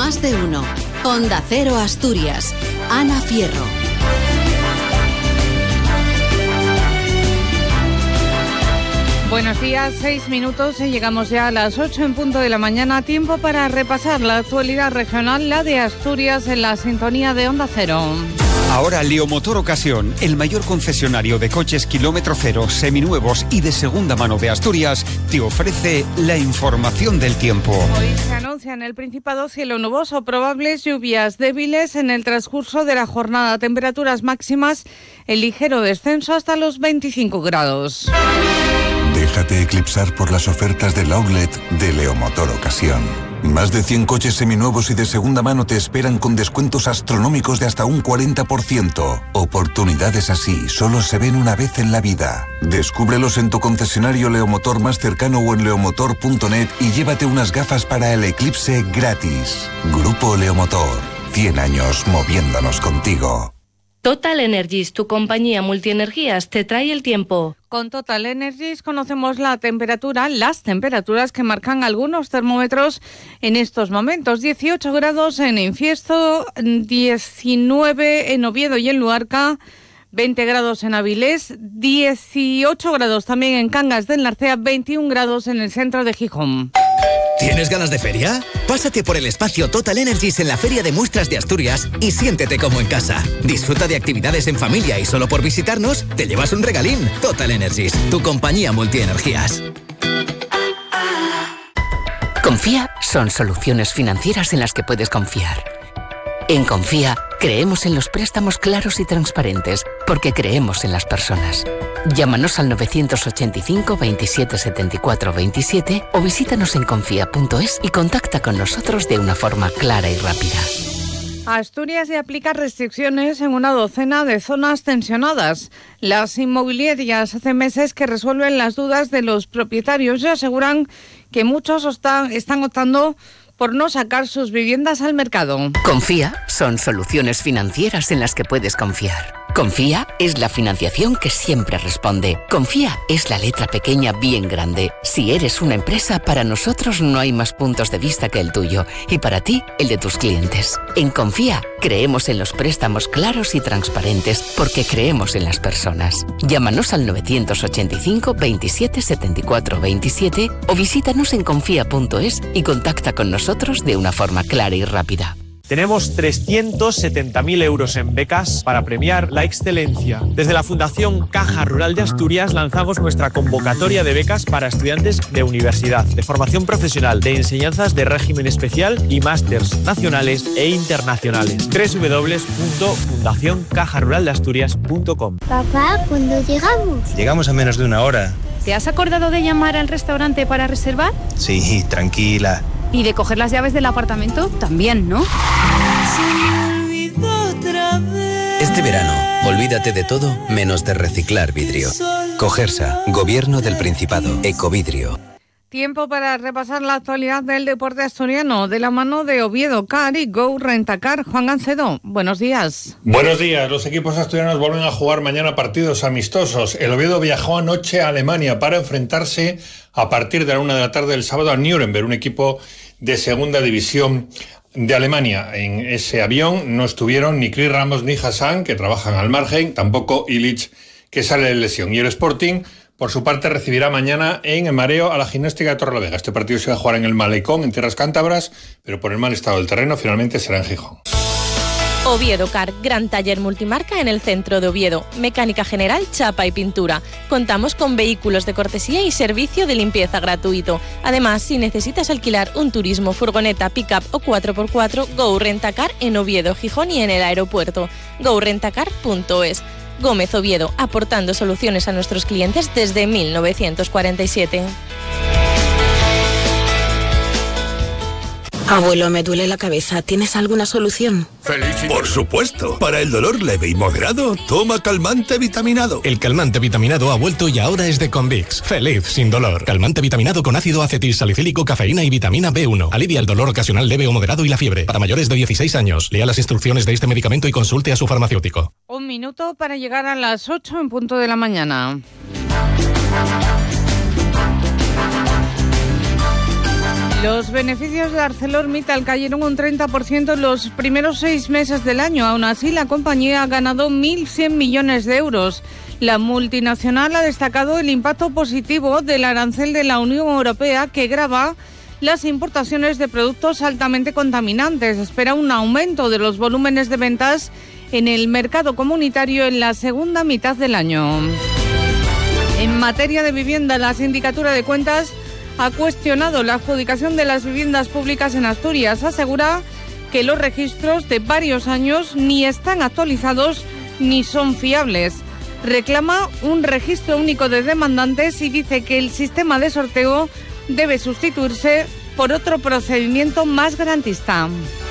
Más de uno. Onda Cero Asturias. Ana Fierro. Buenos días, 6 minutos y llegamos ya a las 8 en punto de la mañana. Tiempo para repasar la actualidad regional, la de Asturias, en la sintonía de Onda Cero. Ahora Leomotor Ocasión, el mayor concesionario de coches kilómetro cero, seminuevos y de segunda mano de Asturias, te ofrece la información del tiempo. Hoy se anuncia en el Principado cielo nuboso, probables lluvias débiles en el transcurso de la jornada, temperaturas máximas en ligero descenso hasta los 25 grados. Déjate eclipsar por las ofertas del outlet de Leomotor Ocasión. Más de 100 coches seminuevos y de segunda mano te esperan con descuentos astronómicos de hasta un 40%. Oportunidades así solo se ven una vez en la vida. Descúbrelos en tu concesionario Leomotor más cercano o en leomotor.net y llévate unas gafas para el eclipse gratis. Grupo Leomotor, 100 años moviéndonos contigo. Total Energies, tu compañía multienergías, te trae el tiempo. Con Total Energies conocemos las temperaturas que marcan algunos termómetros en estos momentos. 18 grados en Infiesto, 19 en Oviedo y en Luarca, 20 grados en Avilés, 18 grados también en Cangas del Narcea, 21 grados en el centro de Gijón. ¿Tienes ganas de feria? Pásate por el espacio Total Energies en la Feria de Muestras de Asturias y siéntete como en casa. Disfruta de actividades en familia y solo por visitarnos te llevas un regalín. Total Energies, tu compañía multienergías. Confía son soluciones financieras en las que puedes confiar. En Confía, creemos en los préstamos claros y transparentes, porque creemos en las personas. Llámanos al 985 27 74 27 o visítanos en confía.es y contacta con nosotros de una forma clara y rápida. Asturias ya aplica restricciones en una docena de zonas tensionadas. Las inmobiliarias hace meses que resuelven las dudas de los propietarios y aseguran que muchos están optando por no sacar sus viviendas al mercado. Confía son soluciones financieras en las que puedes confiar. Confía es la financiación que siempre responde. Confía es la letra pequeña bien grande. Si eres una empresa, para nosotros no hay más puntos de vista que el tuyo y para ti, el de tus clientes. En Confía creemos en los préstamos claros y transparentes porque creemos en las personas. Llámanos al 985 27 74 27 o visítanos en confía.es y contacta con nosotros de una forma clara y rápida. Tenemos 370.000 euros en becas para premiar la excelencia. Desde la Fundación Caja Rural de Asturias lanzamos nuestra convocatoria de becas para estudiantes de universidad, de formación profesional, de enseñanzas de régimen especial y másters nacionales e internacionales. www.fundacioncajaruraldeasturias.com. Papá, ¿cuándo llegamos? Llegamos a menos de una hora. ¿Te has acordado de llamar al restaurante para reservar? Sí, tranquila. ¿Y de coger las llaves del apartamento? También, ¿no? Este verano, olvídate de todo menos de reciclar vidrio. Cogersa, Gobierno del Principado, Ecovidrio. Tiempo para repasar la actualidad del deporte asturiano de la mano de Oviedo Car y Go Rentacar. Juan Gancedo, buenos días. Buenos días. Los equipos asturianos vuelven a jugar mañana partidos amistosos. El Oviedo viajó anoche a Alemania para enfrentarse a partir de la 1 de la tarde del sábado a Nuremberg, un equipo de segunda división de Alemania. En ese avión no estuvieron ni Chris Ramos ni Hassan, que trabajan al margen, tampoco Illich, que sale de lesión. Y el Sporting, por su parte, recibirá mañana en el Mareo a la Gimnástica de Torrelavega. Este partido se va a jugar en el Malecón, en tierras cántabras, pero por el mal estado del terreno finalmente será en Gijón. Oviedo Car, gran taller multimarca en el centro de Oviedo. Mecánica general, chapa y pintura. Contamos con vehículos de cortesía y servicio de limpieza gratuito. Además, si necesitas alquilar un turismo, furgoneta, pick-up o 4x4, Go Rentacar en Oviedo, Gijón y en el aeropuerto. GoRentacar.es. Gómez Oviedo, aportando soluciones a nuestros clientes desde 1947. Abuelo, me duele la cabeza. ¿Tienes alguna solución? Por supuesto. Para el dolor leve y moderado, toma calmante vitaminado. El calmante vitaminado ha vuelto y ahora es de Convix. Feliz sin dolor. Calmante vitaminado con ácido acetilsalicílico, cafeína y vitamina B1. Alivia el dolor ocasional leve o moderado y la fiebre. Para mayores de 16 años. Lea las instrucciones de este medicamento y consulte a su farmacéutico. Un minuto para llegar a las 8 en punto de la mañana. Los beneficios de ArcelorMittal cayeron un 30% en los primeros 6 meses del año. Aún así, la compañía ha ganado 1.100 millones de euros. La multinacional ha destacado el impacto positivo del arancel de la Unión Europea que grava las importaciones de productos altamente contaminantes. Espera un aumento de los volúmenes de ventas en el mercado comunitario en la segunda mitad del año. En materia de vivienda, la Sindicatura de Cuentas ha cuestionado la adjudicación de las viviendas públicas en Asturias. Asegura que los registros de varios años ni están actualizados ni son fiables. Reclama un registro único de demandantes y dice que el sistema de sorteo debe sustituirse por otro procedimiento más garantista.